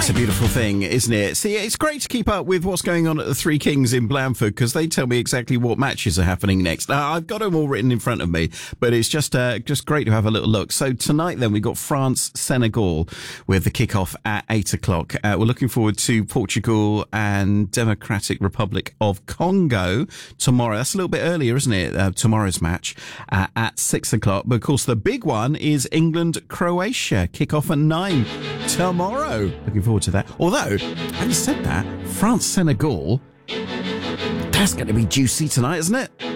a beautiful thing, isn't it? See, it's great to keep up with what's going on at the Three Kings in Blandford because they tell me exactly what matches are happening next. Now, I've got them all written in front of me, but it's just great to have a little look. So tonight, then, we've got France-Senegal with the kickoff at 8 o'clock. We're looking forward to Portugal and Democratic Republic of Congo tomorrow. That's a little bit earlier, isn't it? Tomorrow's match at 6 o'clock. But, of course, the big one is England-Croatia. Kickoff at 9 tomorrow. Looking forward to that. Although, having said that, France-Senegal, that's going to be juicy tonight, isn't it?